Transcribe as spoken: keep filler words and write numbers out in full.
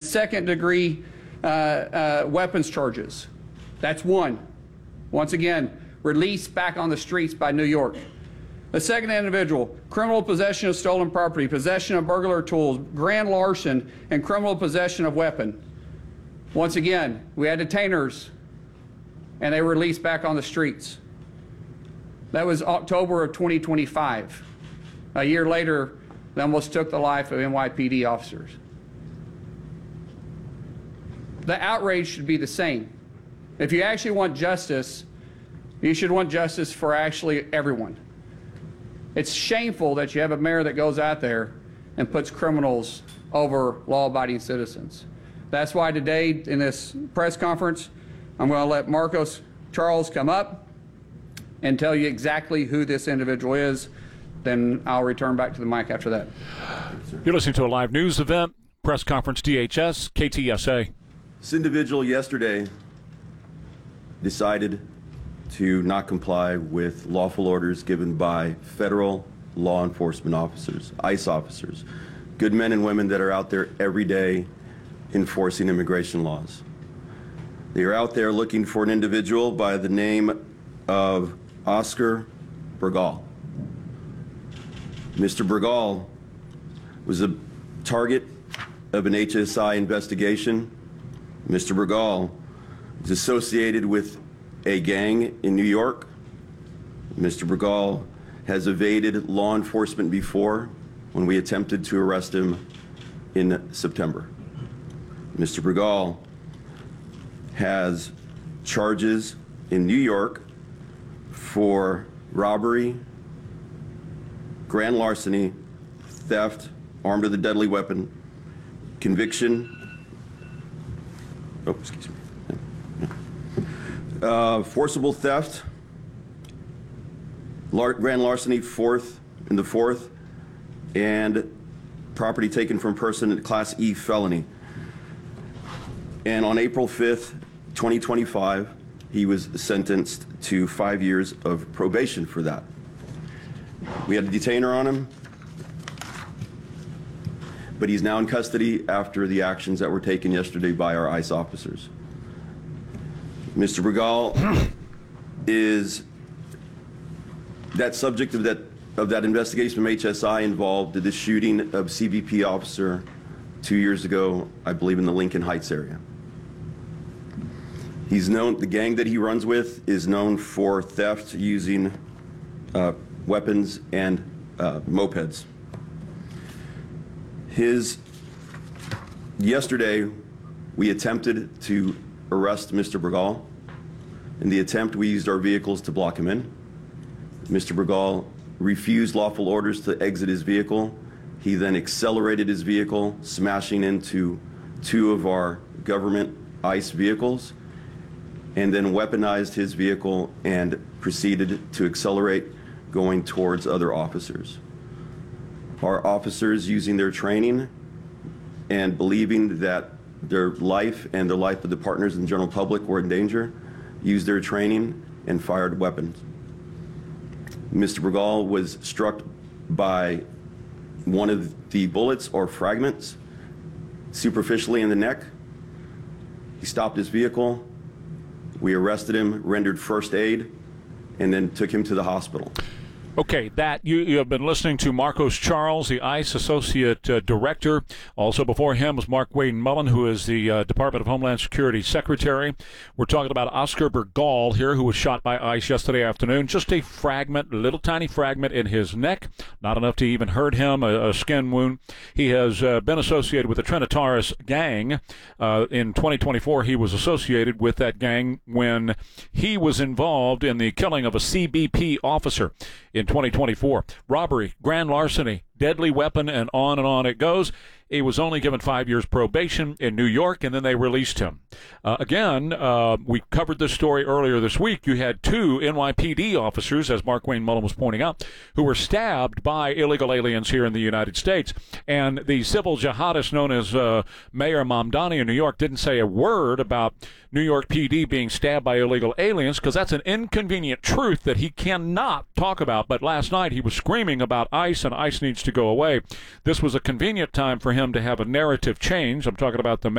second-degree uh, uh, weapons charges. That's one. Once again, released back on the streets by New York. The second individual, criminal possession of stolen property, possession of burglar tools, grand larceny, and criminal possession of weapon. Once again, we had detainers, and they were released back on the streets. That was October of twenty twenty-five. A year later, they almost took the life of N Y P D officers. The outrage should be the same. If you actually want justice, you should want justice for actually everyone. It's shameful that you have a mayor that goes out there and puts criminals over law-abiding citizens. That's why today in this press conference, I'm going to let Marcos Charles come up and tell you exactly who this individual is. Then I'll return back to the mic after that. You're listening to a live news event, press conference D H S, K T S A. This individual yesterday decided to not comply with lawful orders given by federal law enforcement officers, ICE officers, good men and women that are out there every day enforcing immigration laws. They are out there looking for an individual by the name of Oscar Bergal. Mister Bergal was a target of an H S I investigation. Mister Bergal is associated with a gang in New York. Mister Bergal has evaded law enforcement before when we attempted to arrest him in September. Mister Bergal has charges in New York for robbery, grand larceny, theft, armed with a deadly weapon, conviction, oh, excuse me, uh, forcible theft, lar grand larceny, fourth in the fourth, and property taken from person, class E felony. And on April fifth, twenty twenty-five, he was sentenced to five years of probation for that. We had a detainer on him, but he's now in custody after the actions that were taken yesterday by our ICE officers. Mister Bergal is that subject of that of that investigation from H S I involved the shooting of C B P officer two years ago, I believe in the Lincoln Heights area. He's known, the gang that he runs with is known for theft using uh, weapons and uh, mopeds. His, yesterday, we attempted to arrest Mister Bergal. In the attempt, we used our vehicles to block him in. Mister Bergal refused lawful orders to exit his vehicle. He then accelerated his vehicle, smashing into two of our government ICE vehicles, and then weaponized his vehicle and proceeded to accelerate, going towards other officers. Our officers, using their training and believing that their life and the life of the partners in the general public were in danger, used their training and fired weapons. Mister Bergal was struck by one of the bullets or fragments superficially in the neck. He stopped his vehicle. We arrested him, rendered first aid, and then took him to the hospital. Okay, that you, you have been listening to Marcos Charles, the ICE Associate uh, Director. Also before him was Mark Wayne Mullen, who is the uh, Department of Homeland Security Secretary. We're talking about Oscar Bergal here, who was shot by ICE yesterday afternoon. Just a fragment, a little tiny fragment in his neck, not enough to even hurt him, a, a skin wound. He has uh, been associated with the Trinitaris gang. Uh, in twenty twenty-four, he was associated with that gang when he was involved in the killing of a C B P officer in twenty twenty-four. Robbery, grand larceny, deadly weapon, and on and on it goes. He was only given five years probation in New York, and then they released him. Uh, again, uh, we covered this story earlier this week. You had two N Y P D officers, as Mark Wayne Mullen was pointing out, who were stabbed by illegal aliens here in the United States. And the civil jihadist known as uh, Mayor Mamdani in New York didn't say a word about New York P D being stabbed by illegal aliens, because that's an inconvenient truth that he cannot talk about. But last night he was screaming about ICE, and ICE needs to go away. This was a convenient time for him to have a narrative change. I'm talking about the